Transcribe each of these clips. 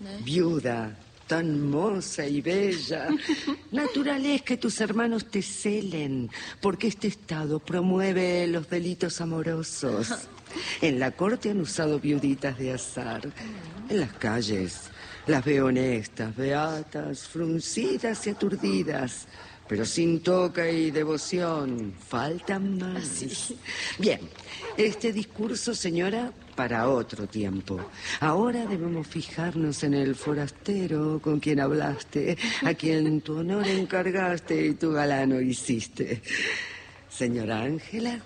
Viuda, tan moza y bella. Natural es que tus hermanos te celen, porque este estado promueve los delitos amorosos. En la corte han usado viuditas de azar. En las calles las veo honestas, beatas, fruncidas y aturdidas, pero sin toca y devoción. Faltan más. Sí. Bien, este discurso, señora, para otro tiempo. Ahora debemos fijarnos en el forastero con quien hablaste, a quien tu honor encargaste y tu galano hiciste. Señora Ángela,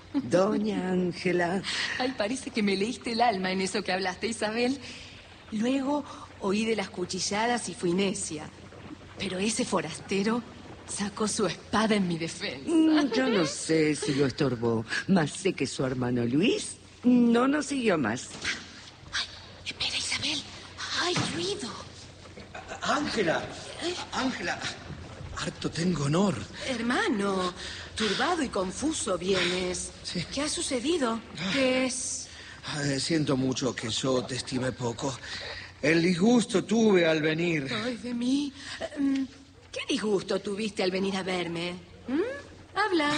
doña Ángela. Ay, parece que me leíste el alma en eso que hablaste, Isabel. Luego oí de las cuchilladas y fui necia. Pero ese forastero sacó su espada en mi defensa. Yo no sé si lo estorbó, mas sé que su hermano Luis no nos siguió más. Ay, espera, Isabel. Hay ruido. Ángela, Ángela, harto tengo honor. Hermano, turbado y confuso vienes. Sí. ¿Qué ha sucedido? ¿Qué es? Siento mucho que yo te estimé poco. El disgusto tuve al venir. Ay, de mí. ¿Qué disgusto tuviste al venir a verme? Habla.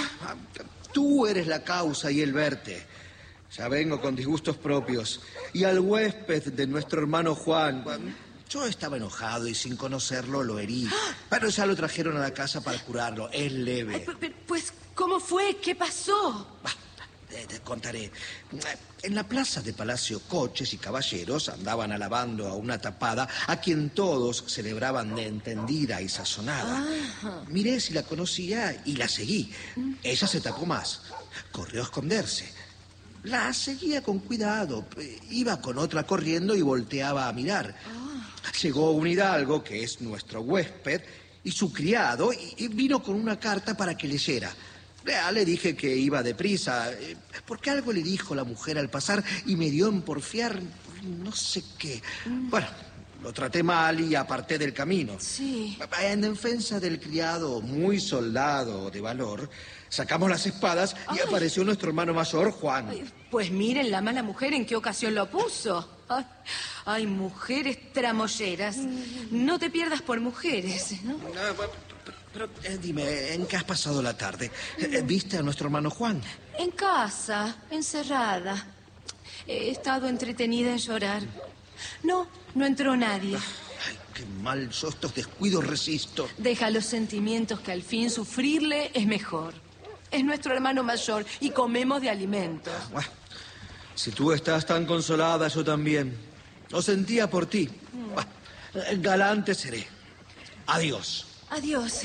Tú eres la causa y el verte. Ya vengo con disgustos propios. Y al huésped de nuestro hermano Juan. Yo estaba enojado y sin conocerlo lo herí. Pero ya lo trajeron a la casa para curarlo. Es leve. Pues, ¿cómo fue? ¿Qué pasó? Te contaré. En la plaza de Palacio, coches y caballeros andaban alabando a una tapada a quien todos celebraban de entendida y sazonada. Miré si la conocía y la seguí. Ella se tapó más. Corrió a esconderse. La seguía con cuidado. Iba con otra corriendo y volteaba a mirar. Llegó un hidalgo, que es nuestro huésped, y su criado, y vino con una carta para que leyera. Le dije que iba deprisa, porque algo le dijo la mujer al pasar y me dio en porfiar no sé qué. Bueno, lo traté mal y aparté del camino. Sí. En defensa del criado, muy soldado de valor, sacamos las espadas y apareció nuestro hermano mayor, Juan. Pues miren la mala mujer en qué ocasión lo puso. Ay, mujeres tramolleras. No te pierdas por mujeres, ¿no? Pero dime, ¿en qué has pasado la tarde? ¿Viste a nuestro hermano Juan? En casa, encerrada. He estado entretenida en llorar. No entró nadie. Ay, qué mal, yo estos descuidos resisto. Deja los sentimientos, que al fin sufrirle es mejor. Es nuestro hermano mayor y comemos de alimentos. Bueno, si tú estás tan consolada, yo también. Lo sentía por ti. Bueno, galante seré. Adiós. Adiós.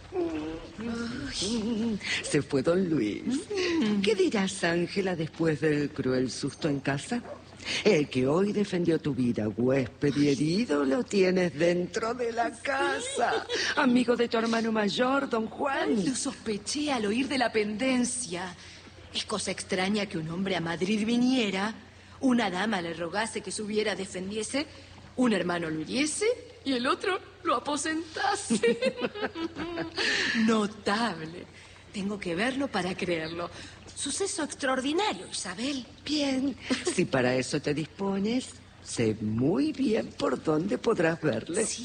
Se fue don Luis. ¿Qué dirás, Ángela, después del cruel susto en casa? El que hoy defendió tu vida, huésped y herido, lo tienes dentro de la casa. Amigo de tu hermano mayor, don Juan. Lo sospeché al oír de la pendencia. Es cosa extraña que un hombre a Madrid viniera, una dama le rogase que subiera defendiese, un hermano lo hiriese y el otro lo aposentase. Notable. Tengo que verlo para creerlo. Suceso extraordinario, Isabel. Bien, si para eso te dispones, sé muy bien por dónde podrás verle. Sí.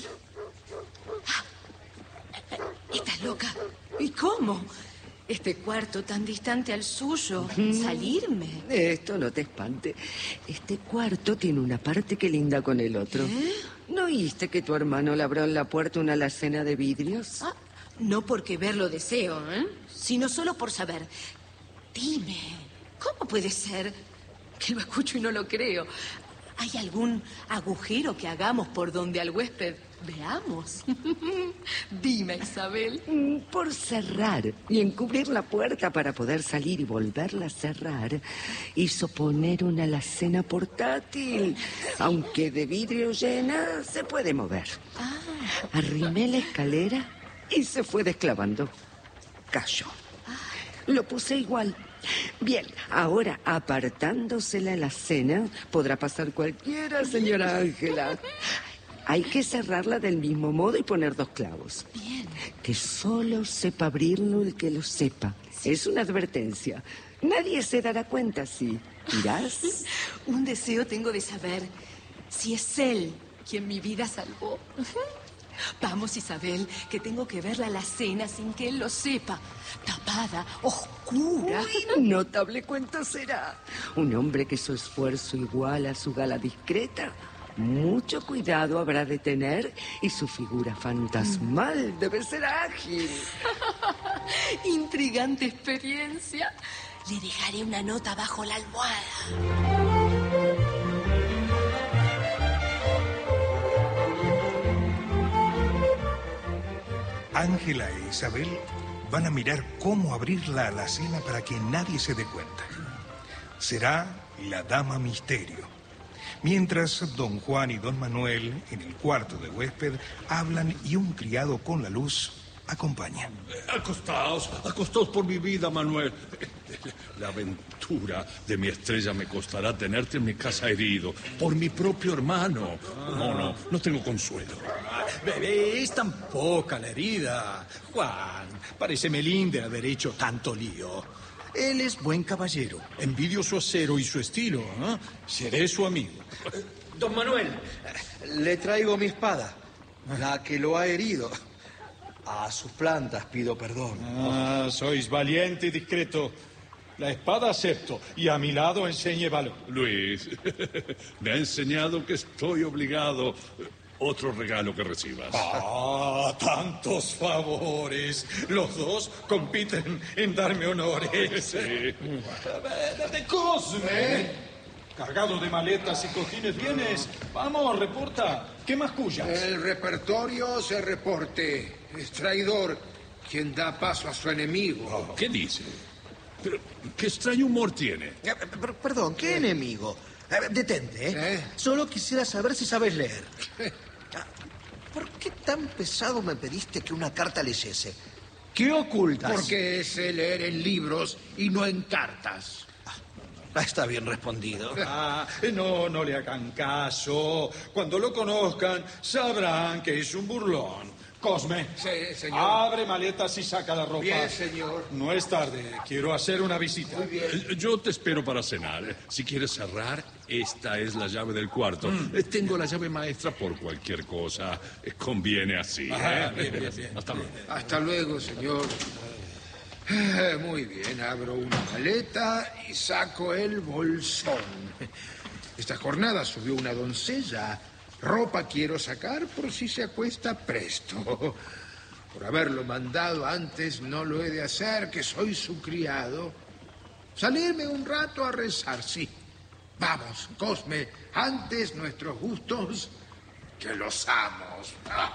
Estás loca. ¿Y cómo? Este cuarto tan distante al suyo. ¿Salirme? Esto no te espante. Este cuarto tiene una parte que linda con el otro. ¿No oíste que tu hermano labró en la puerta una alacena de vidrios? No porque verlo deseo, sino solo por saber. Dime, ¿cómo puede ser que lo escucho y no lo creo? ¿Hay algún agujero que hagamos por donde al huésped veamos? Dime, Isabel. Por cerrar y encubrir la puerta para poder salir y volverla a cerrar, hizo poner una alacena portátil. Aunque de vidrio llena, se puede mover. Arrimé la escalera y se fue desclavando. Cayó. Lo puse igual. Bien, ahora apartándose la alacena, podrá pasar cualquiera, señora Ángela. Hay que cerrarla del mismo modo y poner 2 clavos. Bien. Que solo sepa abrirlo el que lo sepa. Es una advertencia. Nadie se dará cuenta si... ¿Irás? Un deseo tengo de saber si es él quien mi vida salvó. Vamos, Isabel, que tengo que ver la alacena sin que él lo sepa. Tapada, oscura. Uy, notable cuento será. Un hombre que su esfuerzo iguala a su gala discreta. Mucho cuidado habrá de tener y su figura fantasmal debe ser ágil. Intrigante experiencia. Le dejaré una nota bajo la almohada. Ángela e Isabel van a mirar cómo abrir la alacena para que nadie se dé cuenta. Será la dama misterio. Mientras don Juan y don Manuel, en el cuarto de huésped, hablan y un criado con la luz acompaña. Acostaos por mi vida, Manuel. La aventura de mi estrella me costará tenerte en mi casa herido por mi propio hermano. No tengo consuelo. Bebé, es tan poca la herida. Juan, parece melindre haber hecho tanto lío. Él es buen caballero. Envidio su acero y su estilo. Seré su amigo. Don Manuel, le traigo mi espada, la que lo ha herido. A sus plantas pido perdón. Sois valiente y discreto. La espada acepto y a mi lado enseñe valor. Luis, me ha enseñado que estoy obligado. Otro regalo que recibas. Tantos favores. Los dos compiten en darme honores. Sí. De Cosme. Cargado de maletas y cojines vienes. Vamos, reporta. ¿Qué más cuyas? El repertorio se reporte. Es traidor quien da paso a su enemigo. ¿Qué dice? Pero, ¿qué extraño humor tiene? Perdón, ¿qué enemigo? Detente, ¿eh? ¿Eh? Solo quisiera saber si sabes leer. ¿Por qué tan pesado me pediste que una carta leyese? ¿Qué ocultas? Porque sé leer en libros y no en cartas. Está bien respondido. No le hagan caso. Cuando lo conozcan, sabrán que es un burlón. Cosme, Sí, señor. abre maletas y saca la ropa. Bien, señor. No es tarde, quiero hacer una visita. Muy bien. Yo te espero para cenar. Si quieres cerrar, esta es la llave del cuarto. Tengo la llave maestra por cualquier cosa. Conviene así. Bien. Hasta luego. Hasta luego, señor. Muy bien, abro una maleta y saco el bolsón. Esta jornada subió una doncella. Ropa quiero sacar por si se acuesta presto. Por haberlo mandado antes no lo he de hacer, que soy su criado. Salirme un rato a rezar, sí. Vamos, Cosme, antes nuestros gustos que los amos.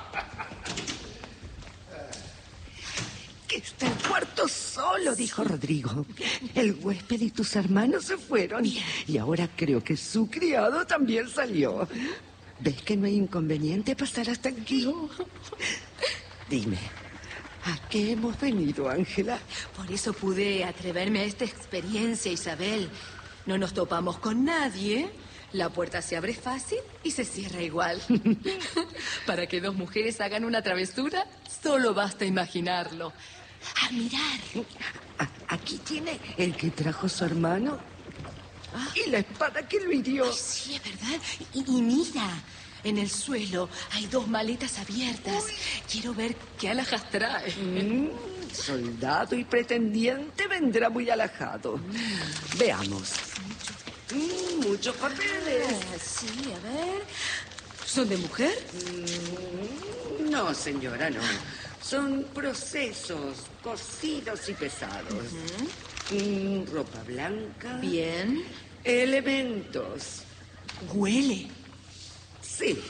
Que está el cuarto solo, dijo Rodrigo. El huésped y tus hermanos se fueron. Y ahora creo que su criado también salió. ¿Ves que no hay inconveniente pasar hasta aquí? Dime, ¿a qué hemos venido, Ángela? Por eso pude atreverme a esta experiencia, Isabel. No nos topamos con nadie. La puerta se abre fácil y se cierra igual. Para que dos mujeres hagan una travesura, solo basta imaginarlo. ¡A mirar! Aquí tiene el que trajo su hermano y la espada que lo hirió. Ay, sí, es verdad. Y mira, en el suelo hay dos maletas abiertas. Quiero ver qué alhajas trae. Soldado y pretendiente vendrá muy alajado. Veamos. Muchos papeles. Sí, a ver. ¿Son de mujer? No, señora, no. Son procesos cocidos y pesados. Ropa blanca. Bien. Elementos. Huele. Sí.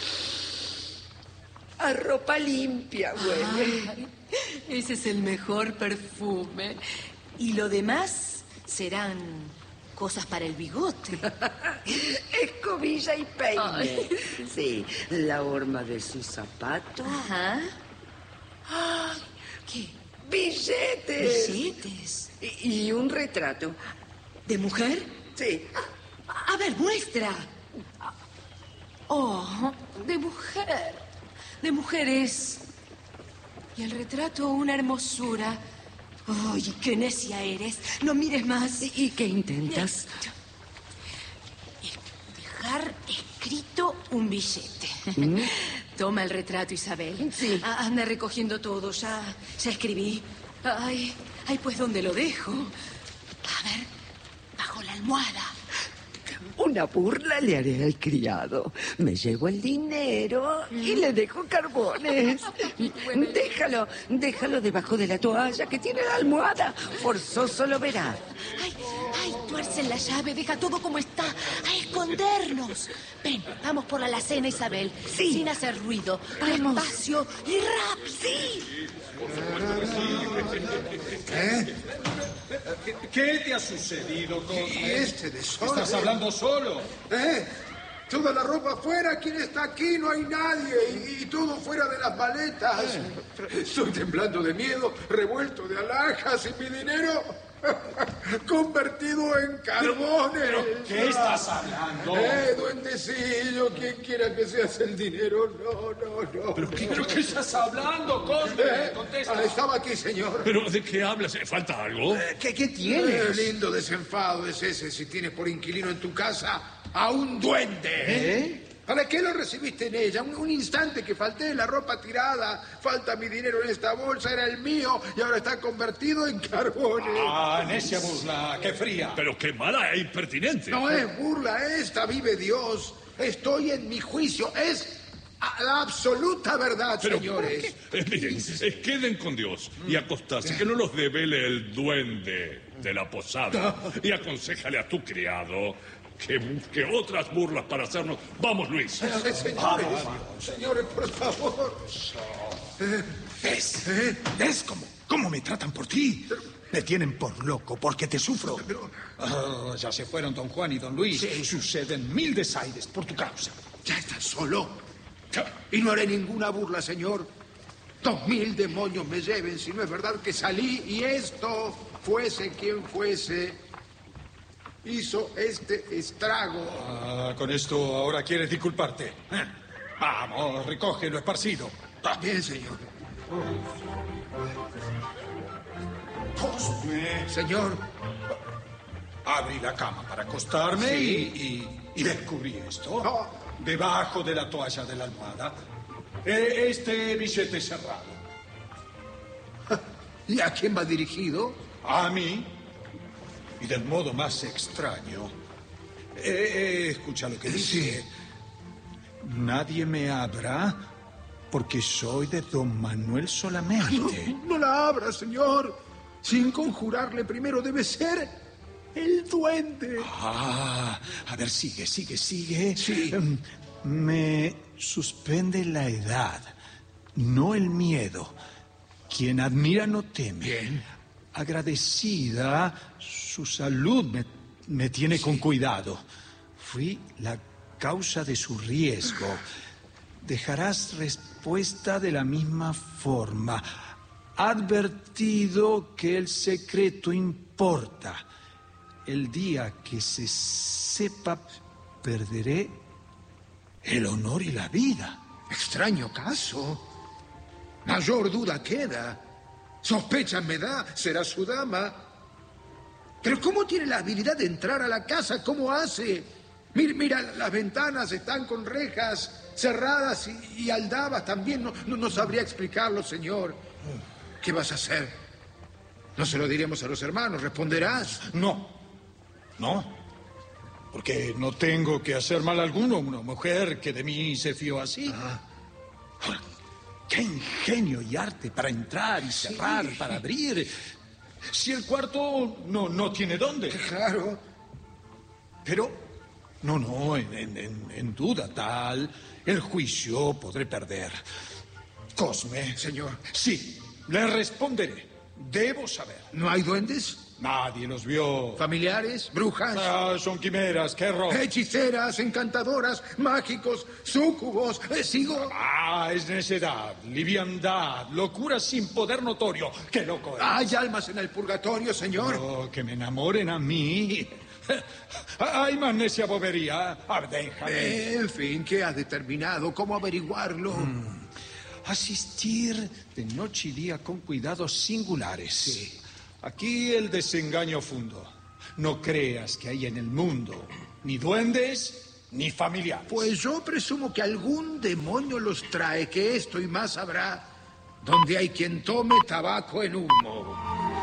A ropa limpia huele. Ay, ese es el mejor perfume. Y lo demás serán cosas para el bigote. Escobilla y peine. Ay. Sí, la horma de sus zapatos. Ajá. Ay, ¿qué? Billetes. Billetes. Y un retrato. ¿De mujer? Sí. A ver, muestra. Oh, de mujer. De mujeres. Y el retrato, una hermosura. ¡Ay, qué necia eres! No mires más. ¿Y qué intentas? Dejar escrito un billete. Toma el retrato, Isabel. Sí. Anda recogiendo todo. Ya escribí. Ay, pues, ¿dónde lo dejo? A ver, bajo la almohada. Una burla le haré al criado. Me llevo el dinero y le dejo carbones. Déjalo debajo de la toalla que tiene la almohada. Forzoso lo verá. Ay, tuercen la llave, deja todo como está. A escondernos. Ven, vamos por la alacena, Isabel. Sí. Sin hacer ruido. Vamos. Despacio y rápido. Sí. ¿Qué te ha sucedido, Cosme? ¿Y este desorden? ¿Estás hablando solo? Toda la ropa afuera, ¿quién está aquí? No hay nadie. Y todo fuera de las maletas. Estoy temblando de miedo, revuelto de alhajas y mi dinero convertido en carbones. ¿Pero qué estás hablando? Duendecillo, quien quiera que seas el dinero. No. ¿Pero qué estás hablando, Cosme? Contesta. Estaba aquí, señor. ¿Pero de qué hablas? ¿Falta algo? ¿Qué tienes? Lindo desenfado es ese si tienes por inquilino en tu casa a un duende. ¿Para qué lo recibiste en ella? Un instante que falté, la ropa tirada, falta mi dinero en esta bolsa, era el mío y ahora está convertido en carbones. Necia burla, qué fría. Pero qué mala e impertinente. No es burla esta, vive Dios. Estoy en mi juicio, es la absoluta verdad, Pero, señores. Miren, queden con Dios y acostarse, que no los devele el duende de la posada. Y aconséjale a tu criado que busque otras burlas para hacernos. Vamos, Luis. Señores, por favor. ¿Ves cómo me tratan por ti? Me tienen por loco porque te sufro. Ya se fueron don Juan y don Luis. Sí. Suceden 1000 desaires por tu causa. Ya estás solo. Y no haré ninguna burla, señor. 2000 demonios me lleven si no es verdad que salí y esto, fuese quien fuese, hizo este estrago. Con esto ahora quieres disculparte. Vamos, recoge lo esparcido. Bien, señor. Cosme. Señor. Abrí la cama para acostarme Sí. y descubrí esto. No. Debajo de la toalla de la almohada. Este billete cerrado. ¿Y a quién va dirigido? A mí. Y del modo más extraño. Escucha lo que dice. Sí. Nadie me abra porque soy de don Manuel solamente. No la abra, señor. Sin conjurarle primero debe ser el duende. A ver, sigue. Sí. Me suspende la edad, no el miedo. Quien admira no teme. Bien. Agradecida, su salud me tiene con cuidado. Fui la causa de su riesgo. Dejarás respuesta de la misma forma. Advertido que el secreto importa. El día que se sepa, perderé el honor y la vida. Extraño caso. Mayor duda queda. Sospecha me da, será su dama. Pero ¿cómo tiene la habilidad de entrar a la casa? ¿Cómo hace? Mira, las ventanas están con rejas cerradas y aldabas también. No sabría explicarlo, señor. ¿Qué vas a hacer? No se lo diremos a los hermanos. ¿Responderás? No. Porque no tengo que hacer mal alguno a una mujer que de mí se fió así. Ahora, qué ingenio y arte para entrar y cerrar, para abrir. Si el cuarto no tiene dónde. Claro. Pero, en duda tal, el juicio podré perder. Cosme. Señor. Sí, le responderé. Debo saber. ¿No hay duendes? Nadie los vio. ¿Familiares? ¿Brujas? Son quimeras, qué error. Hechiceras, encantadoras, mágicos, súcubos. ¿Sigo? Es necedad, liviandad, locura sin poder notorio. ¡Qué loco es! ¿Hay almas en el purgatorio, señor? Oh, que me enamoren a mí. Hay más necia bobería. Déjame. En fin, ¿qué has determinado? ¿Cómo averiguarlo? Asistir de noche y día con cuidados singulares. Sí. Aquí el desengaño fundo. No creas que hay en el mundo ni duendes ni familiares. Pues yo presumo que algún demonio los trae, que esto y más habrá donde hay quien tome tabaco en humo.